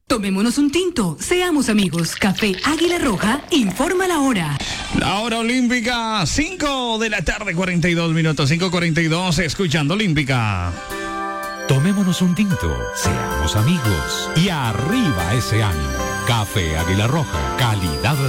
Tomémonos un tinto, seamos amigos. Café Águila Roja, informa la hora. La hora olímpica, 5 de la tarde, 42 minutos, 5:42, escuchando Olímpica. Tomémonos un tinto, seamos amigos y arriba ese ánimo. Café Águila Roja, calidad